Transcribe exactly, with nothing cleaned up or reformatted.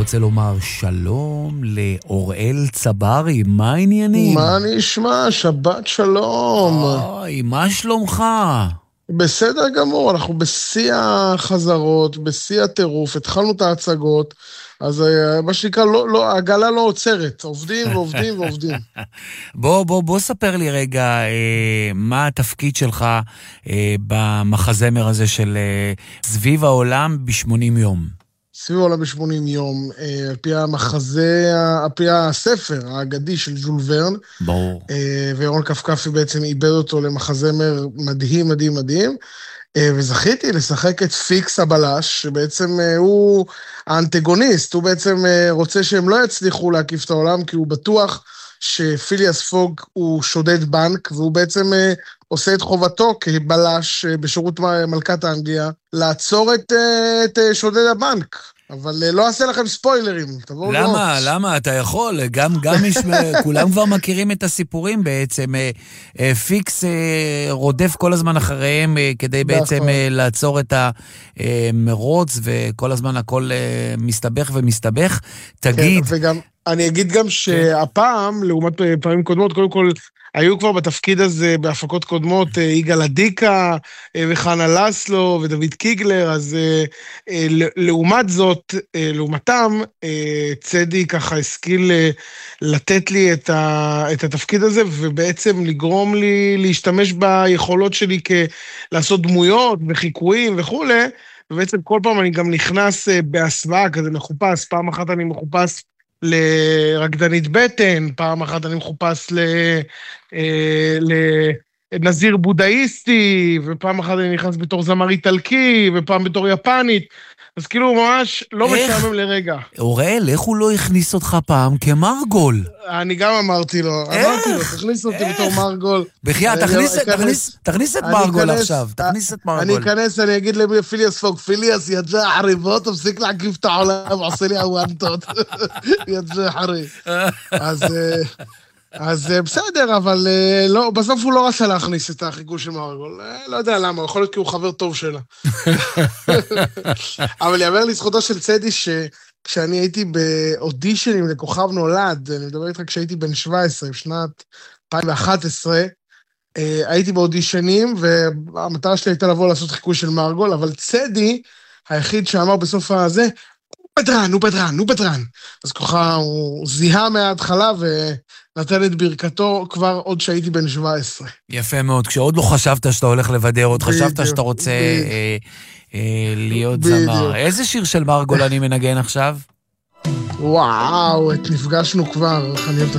רוצה לומר שלום לאוראל צברי, מה העניינים? מה נשמע? שבת שלום. אוי, מה שלומך? בסדר גמור, אנחנו בשיא החזרות, בשיא הטירוף, התחלנו את ההצגות, אז מה שנקרא, לא, לא, הגלה לא עוצרת, עובדים ועובדים ועובדים. בוא, בוא, בוא ספר לי רגע אה, מה התפקיד שלך אה, במחזמר הזה של אה, סביב העולם ב-שמונים יום. סביב העולם ב-שמונים יום, אה, על פי המחזה, על פי הספר האגדי של ז'ול ורן. ברור. אה, וירון קפקפי בעצם איבד אותו למחזמר מדהים, מדהים, מדהים. אה, וזכיתי לשחק את פיקס הבלש, שבעצם אה, הוא האנטגוניסט, הוא בעצם אה, רוצה שהם לא יצליחו להקיף את העולם, כי הוא בטוח שפיליאס פוג הוא שודד בנק, והוא בעצם אה, עושה את חובתו כבלש אה, בשירות מלכת האנגליה, לעצור את, אה, את אה, שודד הבנק. אבל לא אעשה לכם ספוילרים, תבואו לראות. למה? למה? אתה יכול. גם, גם יש, כולם כבר מכירים את הסיפורים בעצם. פיקס רודף כל הזמן אחריהם כדי בעצם לעצור את המרוץ, וכל הזמן הכל מסתבך ומסתבך. תגיד... כן, וגם, אני אגיד גם שהפעם, לעומת פעמים קודמות, קודם כל, היו כבר בתפקיד הזה בהפקות קודמות יגאל עדיקה וחנה לסלו ודוד קיגלר, אז לעומת זאת, לעומתם, צדי ככה השכיל לתת לי את התפקיד הזה, ובעצם לגרום לי להשתמש ביכולות שלי לעשות דמויות וחיקויים וכו', ובעצם כל פעם אני גם נכנס בהסוואה כזה מחופש, פעם אחת אני מחופש לרקדנית בטן, פעם אחת אני מחופש לנזיר בודהיסטי, ופעם אחת אני נכנס בתור זמר איטלקי, ופעם בתור יפנית, אז כאילו ממש לא משעמם לרגע. אוראל, איך הוא לא הכניס אותך פעם כמרגול? אני גם אמרתי לו, אמרתי לו, תכניס אותי בתור מרגול. בחייאת, תכניס את מרגול עכשיו, תכניס את מרגול. אני אכנס, אני אגיד לפיליאס פוג, פיליאס יג'ה חרי, בוא תפסיק להקיף את העולם, עושה לי הוואנטות. יג'ה חרי. אז... אז בסדר, אבל לא, בסוף הוא לא רצה להכניס את החיקוי של מרגול. לא יודע למה, יכול להיות כי הוא חבר טוב שלה. אבל יאמר לזכותו של צדי שכשאני הייתי באודישנים לכוכב נולד, אני מדבר איתך כשהייתי בן שבע עשרה, בשנת אלפיים ואחת עשרה, הייתי באודישנים, והמטרה שלי הייתה לבוא לעשות חיקוי של מרגול, אבל צדי, היחיד שאמר בסוף הזה, הוא בדרן, הוא בדרן, הוא בדרן. אז ככה הוא זיהה מההתחלה ונתן את ברכתו כבר עוד שהייתי בן שבע עשרה. יפה מאוד, כשעוד לא חשבת שאתה הולך לבדר, עוד חשבת שאתה רוצה להיות זמר. איזה שיר של מרגול אני מנגן עכשיו? וואו, את נפגשנו כבר, איך אני אוהב את